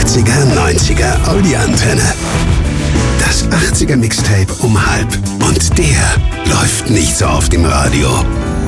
80er, 90er, Audi-Antenne. Das 80er Mixtape um 1:30. Und der läuft nicht so oft im Radio.